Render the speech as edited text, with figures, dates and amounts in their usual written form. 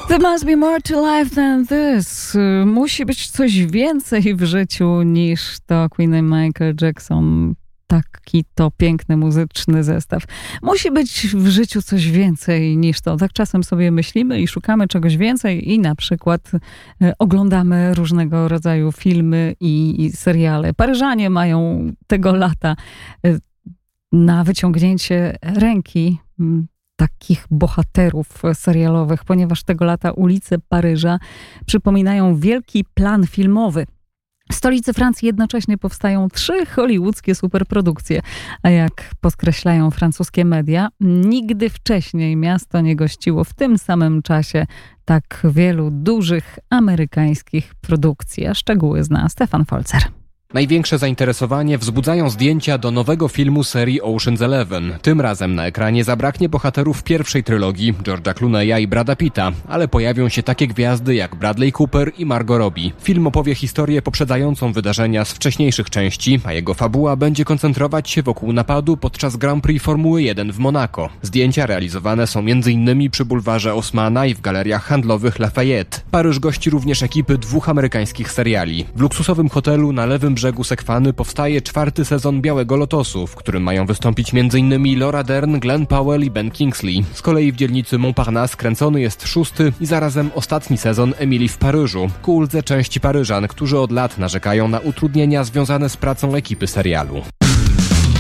There must be more to life than this. Musi być coś więcej w życiu niż to Queen i Michael Jackson. Taki to piękny muzyczny zestaw. Musi być w życiu coś więcej niż to. Tak czasem sobie myślimy i szukamy czegoś więcej i na przykład oglądamy różnego rodzaju filmy i seriale. Paryżanie mają tego lata na wyciągnięcie ręki takich bohaterów serialowych, ponieważ tego lata ulice Paryża przypominają wielki plan filmowy. W stolicy Francji jednocześnie powstają 3 hollywoodzkie superprodukcje, a jak podkreślają francuskie media, nigdy wcześniej miasto nie gościło w tym samym czasie tak wielu dużych amerykańskich produkcji. A szczegóły zna Stefan Folzer. Największe zainteresowanie wzbudzają zdjęcia do nowego filmu serii Ocean's 11. Tym razem na ekranie zabraknie bohaterów pierwszej trylogii, George'a Clooney'a i Brada Pitta, ale pojawią się takie gwiazdy jak Bradley Cooper i Margot Robbie. Film opowie historię poprzedzającą wydarzenia z wcześniejszych części, a jego fabuła będzie koncentrować się wokół napadu podczas Grand Prix Formuły 1 w Monako. Zdjęcia realizowane są m.in. przy bulwarze Osmana i w galeriach handlowych Lafayette. Paryż gości również ekipy 2 amerykańskich seriali. W luksusowym hotelu na lewym brzegu Sekwany powstaje 4. sezon Białego Lotosu, w którym mają wystąpić m.in. Laura Dern, Glenn Powell i Ben Kingsley. Z kolei w dzielnicy Montparnasse kręcony jest 6. i zarazem ostatni sezon Emily w Paryżu, ku uldze części Paryżan, którzy od lat narzekają na utrudnienia związane z pracą ekipy serialu.